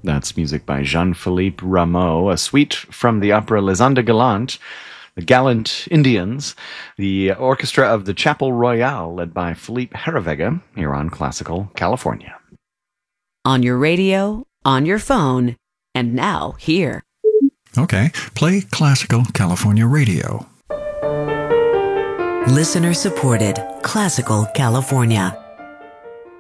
That's music by Jean-Philippe Rameau, a suite from the opera Les Indes Galantes, the Gallant Indians, the orchestra of the Chapel Royale, led by Philippe Herreweghe, here on Classical California. On your radio, on your phone, and now here. Okay, play Classical California Radio. Listener supported Classical California.